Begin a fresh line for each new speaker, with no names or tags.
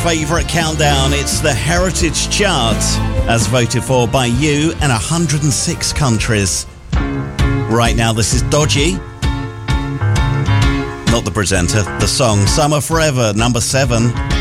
favourite countdown. It's the Heritage Chart, as voted for by you in 106 countries. Right now, this is Dodgy. Not the presenter, the song Summer Forever, number 7.